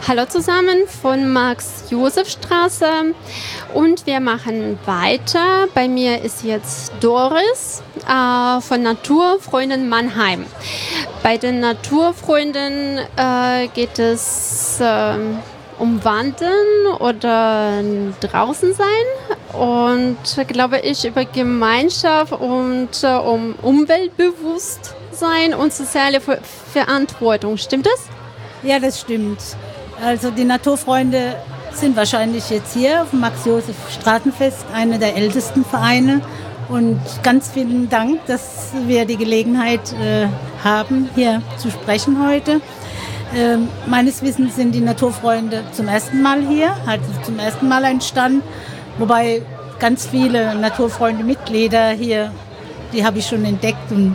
Hallo zusammen von Max-Josef-Straße und wir machen weiter. Bei mir ist jetzt Doris von Naturfreunden Mannheim. Bei den Naturfreunden geht es um Wandern oder draußen sein und glaube ich über Gemeinschaft und um Umweltbewusstsein und soziale Verantwortung. Stimmt das? Ja, das stimmt. Also die Naturfreunde sind wahrscheinlich jetzt hier auf dem Max-Josef-Straßenfest einer der ältesten Vereine. Und ganz vielen Dank, dass wir die Gelegenheit haben, hier zu sprechen heute. Meines Wissens sind die Naturfreunde zum ersten Mal hier, hat zum ersten Mal einen Stand. Wobei ganz viele Naturfreunde-Mitglieder hier, die habe ich schon entdeckt. Und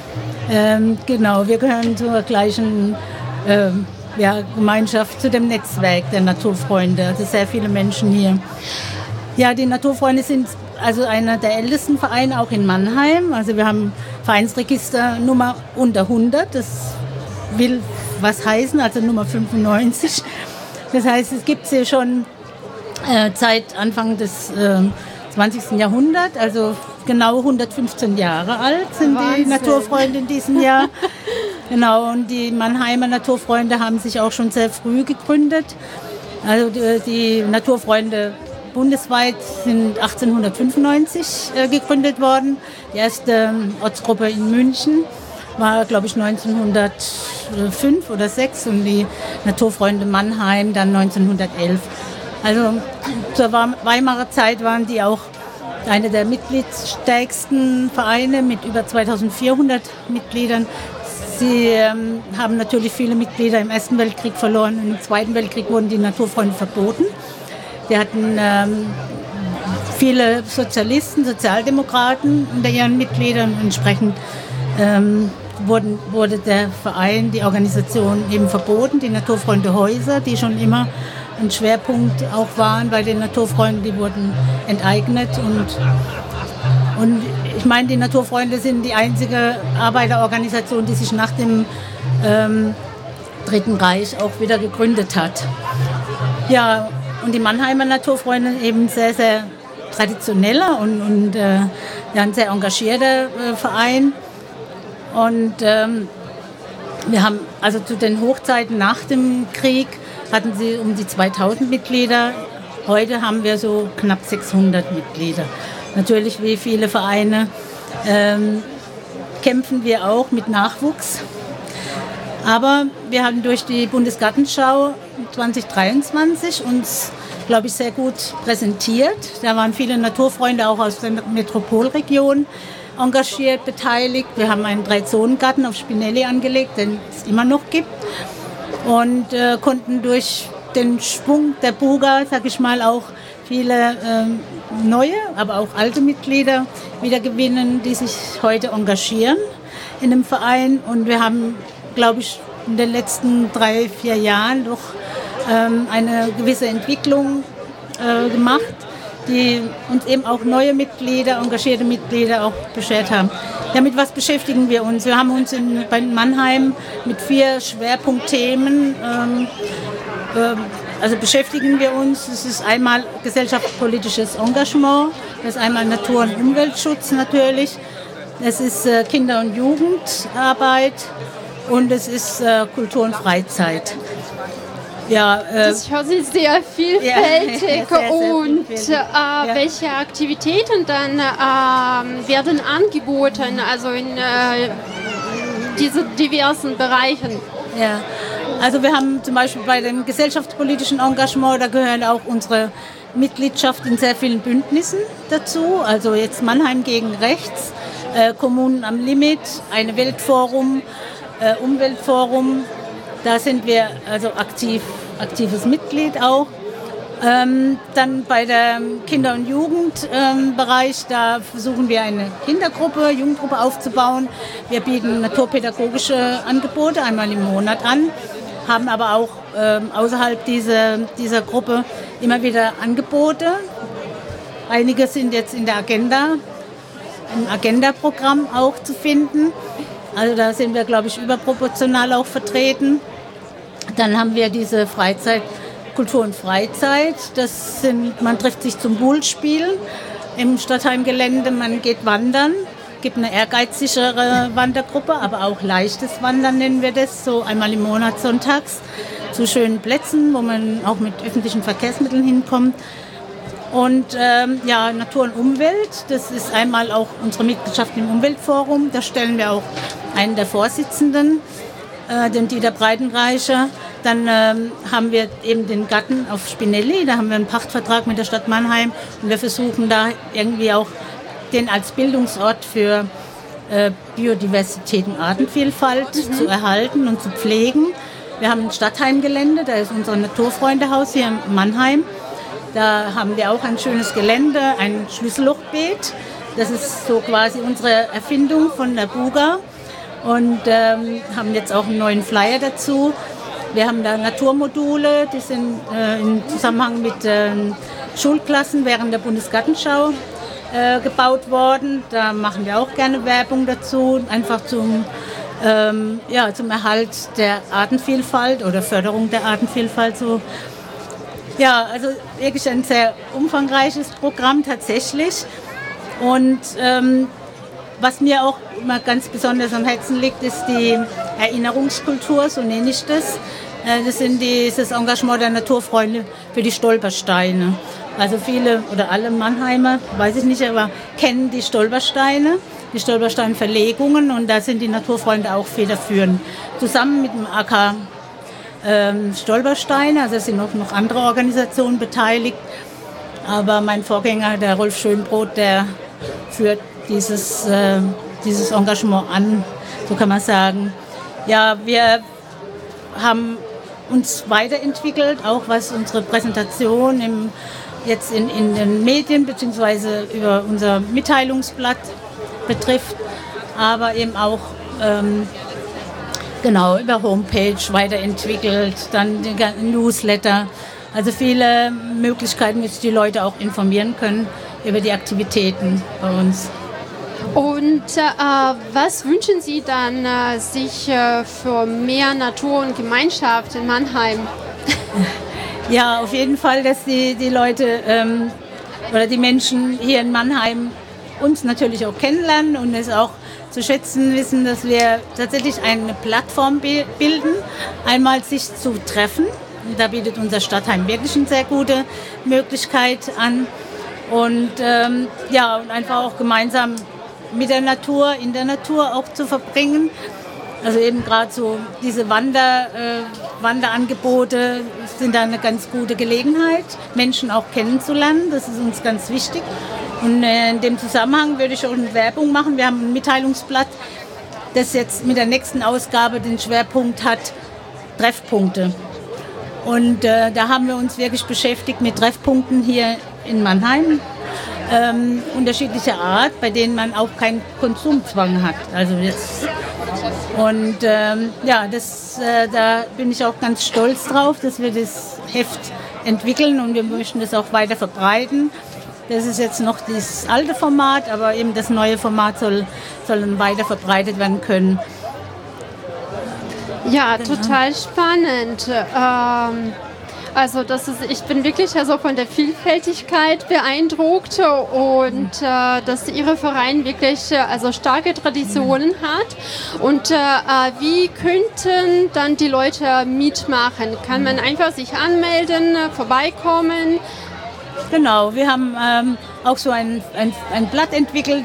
genau, wir gehören zur gleichen Gemeinschaft, zu dem Netzwerk der Naturfreunde, also sehr viele Menschen hier. Ja, die Naturfreunde sind also einer der ältesten Vereine auch in Mannheim. Also wir haben Vereinsregister Nummer unter 100, das will was heißen, also Nummer 95. Das heißt, es gibt sie schon seit Anfang des 20. Jahrhunderts, also genau 115 Jahre alt sind Wahnsinn. Die Naturfreunde in diesem Jahr. Genau, und die Mannheimer Naturfreunde haben sich auch schon sehr früh gegründet. Also die Naturfreunde bundesweit sind 1895 gegründet worden. Die erste Ortsgruppe in München war, glaube ich, 1905 oder 6 und die Naturfreunde Mannheim dann 1911. Also zur Weimarer Zeit waren die auch eine der mitgliedsstärksten Vereine mit über 2400 Mitgliedern. Sie haben natürlich viele Mitglieder im Ersten Weltkrieg verloren. Im Zweiten Weltkrieg wurden die Naturfreunde verboten. Die hatten viele Sozialisten, Sozialdemokraten unter ihren Mitgliedern. Entsprechend wurde der Verein, die Organisation eben verboten. Die Naturfreunde-Häuser, die schon immer ein Schwerpunkt auch waren bei den Naturfreunden, die wurden enteignet. Und ich meine, die Naturfreunde sind die einzige Arbeiterorganisation, die sich nach dem Dritten Reich auch wieder gegründet hat. Ja, und die Mannheimer Naturfreunde eben sehr, sehr traditioneller und ein sehr engagierter Verein. Und wir haben also zu den Hochzeiten nach dem Krieg hatten sie um die 2000 Mitglieder. Heute haben wir so knapp 600 Mitglieder. Natürlich, wie viele Vereine, kämpfen wir auch mit Nachwuchs. Aber wir haben durch die Bundesgartenschau 2023 uns, glaube ich, sehr gut präsentiert. Da waren viele Naturfreunde auch aus der Metropolregion engagiert, beteiligt. Wir haben einen 3-Zonen-Garten auf Spinelli angelegt, den es immer noch gibt. Und konnten durch den Schwung der Buga, sag ich mal, auch viele neue, aber auch alte Mitglieder wieder gewinnen, die sich heute engagieren in dem Verein. Und wir haben, glaube ich, in den letzten 3-4 Jahren doch eine gewisse Entwicklung gemacht, die uns eben auch neue Mitglieder, engagierte Mitglieder auch beschert haben. Ja, mit was beschäftigen wir uns? Wir haben uns bei Mannheim mit 4 Schwerpunktthemen beschäftigen wir uns. Es ist einmal gesellschaftspolitisches Engagement, das ist einmal Natur- und Umweltschutz natürlich, es ist Kinder- und Jugendarbeit und es ist Kultur und Freizeit. Ja, das hört sich sehr vielfältig und welche Aktivitäten dann werden angeboten, also in diese diversen Bereichen? Ja, also wir haben zum Beispiel bei dem gesellschaftspolitischen Engagement, da gehören auch unsere Mitgliedschaft in sehr vielen Bündnissen dazu, also jetzt Mannheim gegen Rechts, Kommunen am Limit, eine Weltforum, Umweltforum. Da sind wir also aktives Mitglied auch. Dann bei der Kinder- und Jugendbereich, da versuchen wir eine Jugendgruppe aufzubauen. Wir bieten naturpädagogische Angebote einmal im Monat an, haben aber auch außerhalb dieser Gruppe immer wieder Angebote. Einige sind jetzt in der Agenda, im Agenda-Programm auch zu finden. Also da sind wir, glaube ich, überproportional auch vertreten. Dann haben wir diese Freizeit, Kultur und Freizeit. Man trifft sich zum Bullspielen im Stadtheimgelände, man geht wandern. Es gibt eine ehrgeizigere Wandergruppe, aber auch leichtes Wandern nennen wir das, so einmal im Monat sonntags zu schönen Plätzen, wo man auch mit öffentlichen Verkehrsmitteln hinkommt. Und Natur und Umwelt, das ist einmal auch unsere Mitgliedschaft im Umweltforum. Da stellen wir auch einen der Vorsitzenden, den Dieter Breitenreicher. Dann haben wir eben den Garten auf Spinelli, da haben wir einen Pachtvertrag mit der Stadt Mannheim. Und wir versuchen da irgendwie auch den als Bildungsort für Biodiversität und Artenvielfalt zu erhalten und zu pflegen. Wir haben ein Stadtheimgelände, da ist unser Naturfreundehaus hier in Mannheim. Da haben wir auch ein schönes Gelände, ein Schlüssellochbeet. Das ist so quasi unsere Erfindung von der Buga. Und haben jetzt auch einen neuen Flyer dazu. Wir haben da Naturmodule, die sind im Zusammenhang mit Schulklassen während der Bundesgartenschau gebaut worden. Da machen wir auch gerne Werbung dazu, einfach zum Erhalt der Artenvielfalt oder Förderung der Artenvielfalt. So. Ja, also wirklich ein sehr umfangreiches Programm tatsächlich. Und was mir auch immer ganz besonders am Herzen liegt, ist die Erinnerungskultur, so nenne ich das. Das ist das Engagement der Naturfreunde für die Stolpersteine. Also viele oder alle Mannheimer, weiß ich nicht, aber kennen die Stolpersteine, die Stolpersteinverlegungen, und da sind die Naturfreunde auch federführend. Zusammen mit dem AK Stolpersteine, also es sind noch andere Organisationen beteiligt, aber mein Vorgänger, der Rolf Schönbrot, der führt dieses Engagement an, so kann man sagen. Ja, wir haben uns weiterentwickelt, auch was unsere Präsentation jetzt in den Medien bzw. über unser Mitteilungsblatt betrifft, aber eben auch über Homepage weiterentwickelt, dann den Newsletter. Also viele Möglichkeiten, dass die Leute auch informieren können über die Aktivitäten bei uns. Und was wünschen Sie dann sich für mehr Natur und Gemeinschaft in Mannheim? Ja, auf jeden Fall, dass die Leute oder die Menschen hier in Mannheim uns natürlich auch kennenlernen und es auch zu schätzen wissen, dass wir tatsächlich eine Plattform bilden, einmal sich zu treffen. Da bietet unser Stadtheim wirklich eine sehr gute Möglichkeit an. Und und einfach auch gemeinsam mit der Natur, in der Natur auch zu verbringen. Also eben gerade so diese Wanderangebote sind da eine ganz gute Gelegenheit, Menschen auch kennenzulernen. Das ist uns ganz wichtig. Und in dem Zusammenhang würde ich auch eine Werbung machen. Wir haben ein Mitteilungsblatt, das jetzt mit der nächsten Ausgabe den Schwerpunkt hat, Treffpunkte. Und da haben wir uns wirklich beschäftigt mit Treffpunkten hier in Mannheim, unterschiedlicher Art, bei denen man auch keinen Konsumzwang hat. Also jetzt, und da bin ich auch ganz stolz drauf, dass wir das Heft entwickeln und wir möchten das auch weiter verbreiten. Das ist jetzt noch das alte Format, aber eben das neue Format soll weiter verbreitet werden können. Ja, total spannend. Ich bin wirklich von der Vielfältigkeit beeindruckt und dass Ihre Verein wirklich starke Traditionen hat. Und wie könnten dann die Leute mitmachen? Kann man einfach sich anmelden, vorbeikommen? Genau, wir haben auch so ein Blatt entwickelt,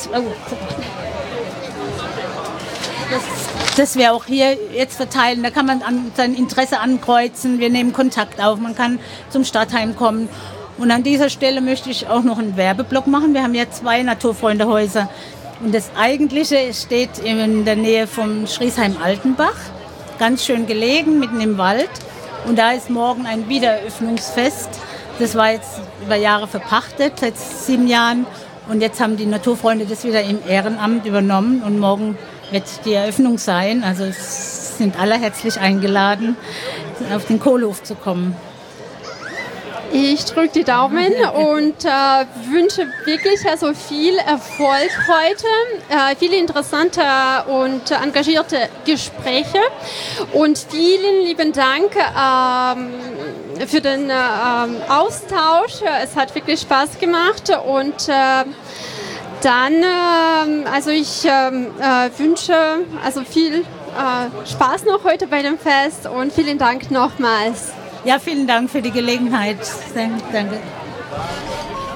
das wir auch hier jetzt verteilen. Da kann man sein Interesse ankreuzen, wir nehmen Kontakt auf, man kann zum Stadtheim kommen. Und an dieser Stelle möchte ich auch noch einen Werbeblock machen. Wir haben ja 2 Naturfreundehäuser und das eigentliche steht in der Nähe vom Schriesheim-Altenbach, ganz schön gelegen, mitten im Wald. Und da ist morgen ein Wiedereröffnungsfest. Das war jetzt über Jahre verpachtet, seit 7 Jahren. Und jetzt haben die Naturfreunde das wieder im Ehrenamt übernommen und morgen wird die Eröffnung sein. Also es sind alle herzlich eingeladen, auf den Kohlhof zu kommen. Ich drücke die Daumen und wünsche wirklich also viel Erfolg heute, viele interessante und engagierte Gespräche und vielen lieben Dank für den Austausch. Es hat wirklich Spaß gemacht und dann, also ich wünsche also viel Spaß noch heute bei dem Fest und vielen Dank nochmals. Ja, vielen Dank für die Gelegenheit. Danke.